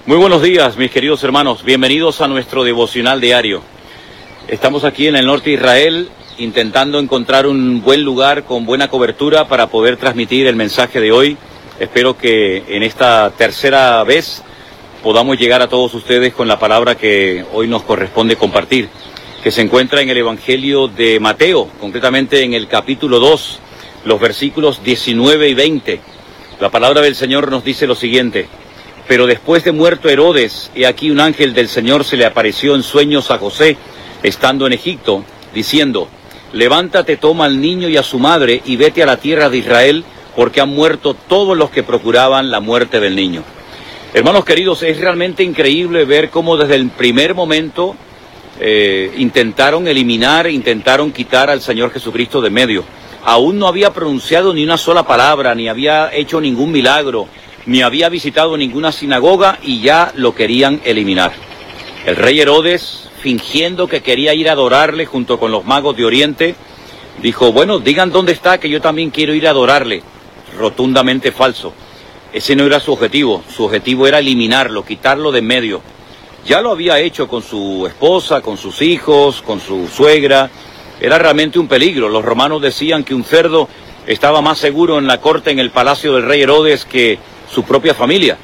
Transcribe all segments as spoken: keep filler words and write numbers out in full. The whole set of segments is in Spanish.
Muy buenos días, mis queridos hermanos. Bienvenidos a nuestro devocional diario. Estamos aquí en el norte de Israel intentando encontrar un buen lugar con buena cobertura para poder transmitir el mensaje de hoy. Espero que en esta tercera vez podamos llegar a todos ustedes con la palabra que hoy nos corresponde compartir, que se encuentra en el Evangelio de Mateo, concretamente en el capítulo dos, los versículos diecinueve y veinte. La palabra del Señor nos dice lo siguiente: pero después de muerto Herodes, he aquí un ángel del Señor se le apareció en sueños a José, estando en Egipto, diciendo: levántate, toma al niño y a su madre, y vete a la tierra de Israel, porque han muerto todos los que procuraban la muerte del niño. Hermanos queridos, es realmente increíble ver cómo desde el primer momento eh, intentaron eliminar, intentaron quitar al Señor Jesucristo de medio. Aún no había pronunciado ni una sola palabra, ni había hecho ningún milagro, ni había visitado ninguna sinagoga, y ya lo querían eliminar. El rey Herodes, fingiendo que quería ir a adorarle junto con los magos de Oriente, dijo: bueno, digan dónde está, que yo también quiero ir a adorarle. Rotundamente falso. Ese no era su objetivo. Su objetivo era eliminarlo, quitarlo de en medio. Ya lo había hecho con su esposa, con sus hijos, con su suegra. Era realmente un peligro. Los romanos decían que un cerdo estaba más seguro en la corte, en el palacio del rey Herodes, que su propia familia.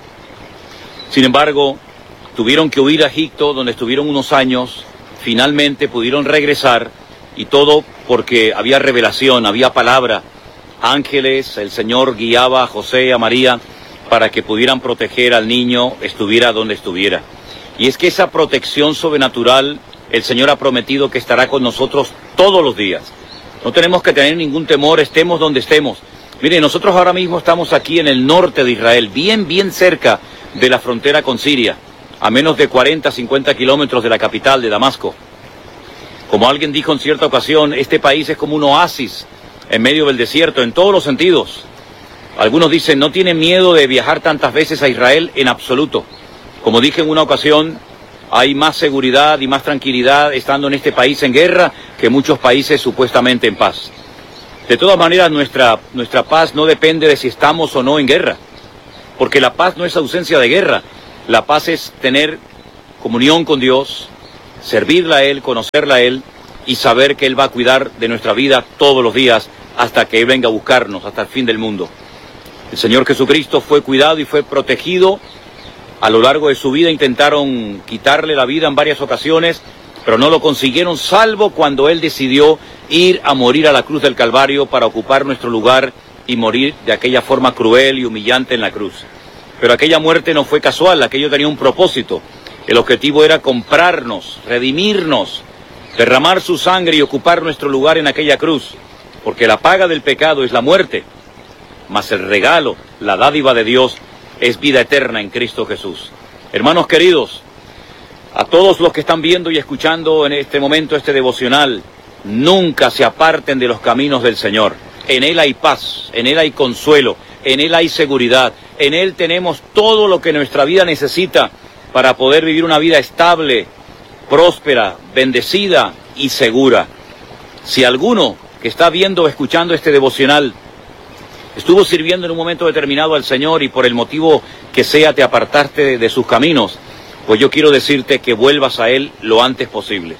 Sin embargo, tuvieron que huir a Egipto, donde estuvieron unos años. Finalmente pudieron regresar, y todo porque había revelación, había palabra. Ángeles, el Señor guiaba a José y a María para que pudieran proteger al niño, estuviera donde estuviera. Y es que esa protección sobrenatural, el Señor ha prometido que estará con nosotros todos los días. No tenemos que tener ningún temor, estemos donde estemos. Mire, nosotros ahora mismo estamos aquí en el norte de Israel, bien, bien cerca de la frontera con Siria, a menos de cuarenta, cincuenta kilómetros de la capital, de Damasco. Como alguien dijo en cierta ocasión, este país es como un oasis en medio del desierto, en todos los sentidos. Algunos dicen: no tienen miedo de viajar tantas veces a Israel. En absoluto. Como dije en una ocasión, hay más seguridad y más tranquilidad estando en este país en guerra que muchos países supuestamente en paz. De todas maneras, nuestra, nuestra paz no depende de si estamos o no en guerra, porque la paz no es ausencia de guerra. La paz es tener comunión con Dios, servirle a Él, conocerle a Él y saber que Él va a cuidar de nuestra vida todos los días hasta que Él venga a buscarnos, hasta el fin del mundo. El Señor Jesucristo fue cuidado y fue protegido. A lo largo de su vida intentaron quitarle la vida en varias ocasiones, pero no lo consiguieron, salvo cuando Él decidió ir a morir a la cruz del Calvario para ocupar nuestro lugar y morir de aquella forma cruel y humillante en la cruz. Pero aquella muerte no fue casual, aquello tenía un propósito. El objetivo era comprarnos, redimirnos, derramar su sangre y ocupar nuestro lugar en aquella cruz, porque la paga del pecado es la muerte, mas el regalo, la dádiva de Dios, es vida eterna en Cristo Jesús. Hermanos queridos, a todos los que están viendo y escuchando en este momento este devocional, nunca se aparten de los caminos del Señor. En Él hay paz, en Él hay consuelo, en Él hay seguridad, en Él tenemos todo lo que nuestra vida necesita para poder vivir una vida estable, próspera, bendecida y segura. Si alguno que está viendo o escuchando este devocional estuvo sirviendo en un momento determinado al Señor y por el motivo que sea te apartaste de, de sus caminos, pues yo quiero decirte que vuelvas a Él lo antes posible.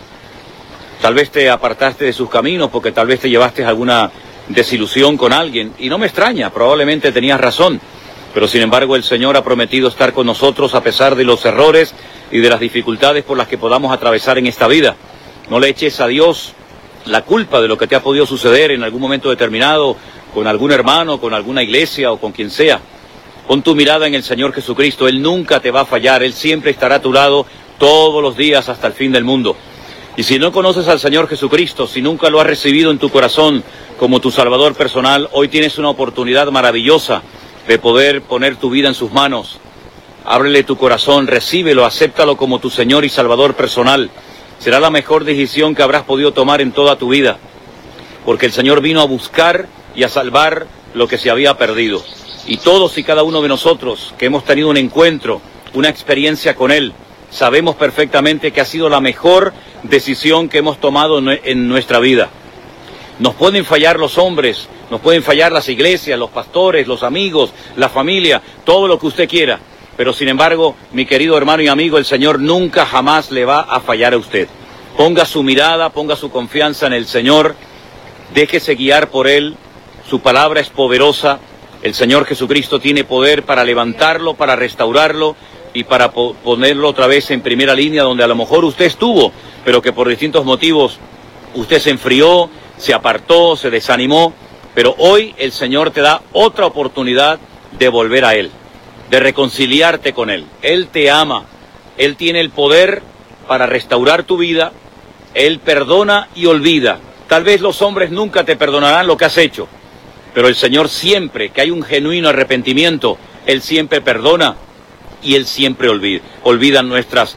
Tal vez te apartaste de sus caminos porque tal vez te llevaste alguna desilusión con alguien, y no me extraña, probablemente tenías razón, pero sin embargo el Señor ha prometido estar con nosotros a pesar de los errores y de las dificultades por las que podamos atravesar en esta vida. No le eches a Dios la culpa de lo que te ha podido suceder en algún momento determinado, con algún hermano, con alguna iglesia o con quien sea. Pon tu mirada en el Señor Jesucristo. Él nunca te va a fallar, Él siempre estará a tu lado todos los días hasta el fin del mundo. Y si no conoces al Señor Jesucristo, si nunca lo has recibido en tu corazón como tu Salvador personal, hoy tienes una oportunidad maravillosa de poder poner tu vida en sus manos. Ábrele tu corazón, recíbelo, acéptalo como tu Señor y Salvador personal. Será la mejor decisión que habrás podido tomar en toda tu vida, porque el Señor vino a buscar y a salvar lo que se había perdido. Y todos y cada uno de nosotros que hemos tenido un encuentro, una experiencia con Él, sabemos perfectamente que ha sido la mejor decisión que hemos tomado en nuestra vida. Nos pueden fallar los hombres, nos pueden fallar las iglesias, los pastores, los amigos, la familia, todo lo que usted quiera, Pero sin embargo, mi querido hermano y amigo, el Señor nunca jamás le va a fallar a usted. Ponga su mirada, ponga su confianza en el Señor, déjese guiar por Él, su palabra es poderosa, el Señor Jesucristo tiene poder para levantarlo, para restaurarlo y para po- ponerlo otra vez en primera línea donde a lo mejor usted estuvo, pero que por distintos motivos usted se enfrió, se apartó, se desanimó, pero hoy el Señor te da otra oportunidad de volver a Él, de reconciliarte con Él. Él te ama, Él tiene el poder para restaurar tu vida, Él perdona y olvida. Tal vez los hombres nunca te perdonarán lo que has hecho, pero el Señor siempre, que hay un genuino arrepentimiento, Él siempre perdona y Él siempre olvida. Olvida nuestras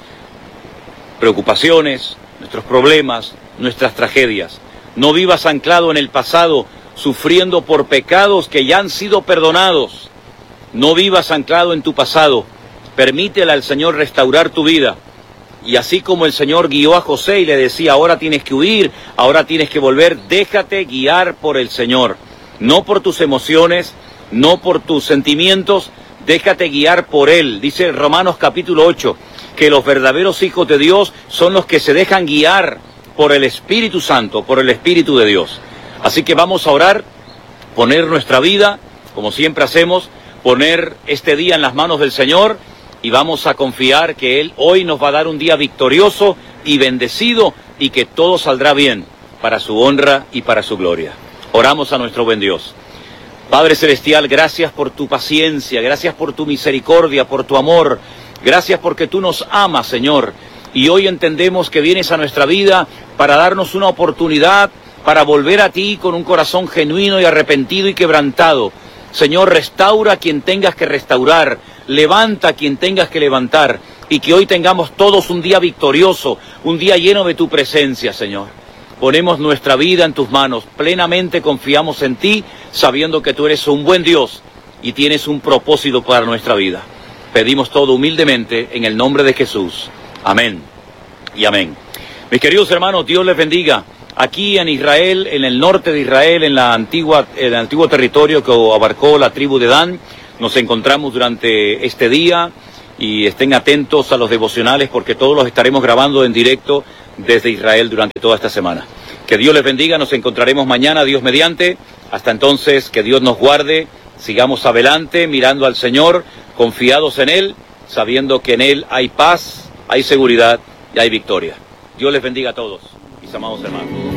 preocupaciones, nuestros problemas, nuestras tragedias. No vivas anclado en el pasado, sufriendo por pecados que ya han sido perdonados. No vivas anclado en tu pasado. Permítele al Señor restaurar tu vida. Y así como el Señor guió a José y le decía, ahora tienes que huir, ahora tienes que volver, déjate guiar por el Señor. No por tus emociones, no por tus sentimientos, déjate guiar por Él. Dice Romanos capítulo ocho, que los verdaderos hijos de Dios son los que se dejan guiar por el Espíritu Santo, por el Espíritu de Dios. Así que vamos a orar, poner nuestra vida, como siempre hacemos, poner este día en las manos del Señor y vamos a confiar que Él hoy nos va a dar un día victorioso y bendecido y que todo saldrá bien para su honra y para su gloria. Oramos a nuestro buen Dios. Padre Celestial, gracias por tu paciencia, gracias por tu misericordia, por tu amor, gracias porque tú nos amas, Señor. Y hoy entendemos que vienes a nuestra vida para darnos una oportunidad para volver a ti con un corazón genuino y arrepentido y quebrantado. Señor, restaura a quien tengas que restaurar, levanta a quien tengas que levantar, y que hoy tengamos todos un día victorioso, un día lleno de tu presencia, Señor. Ponemos nuestra vida en tus manos, plenamente confiamos en ti, sabiendo que tú eres un buen Dios y tienes un propósito para nuestra vida. Pedimos todo humildemente en el nombre de Jesús. Amén y amén. Mis queridos hermanos, Dios les bendiga. Aquí en Israel, en el norte de Israel, en la antigua, el antiguo territorio que abarcó la tribu de Dan, nos encontramos durante este día y estén atentos a los devocionales porque todos los estaremos grabando en directo desde Israel durante toda esta semana. Que Dios les bendiga, nos encontraremos mañana, Dios mediante. Hasta entonces, que Dios nos guarde, sigamos adelante mirando al Señor, confiados en Él, sabiendo que en Él hay paz, hay seguridad y hay victoria. Dios les bendiga a todos, mis amados hermanos.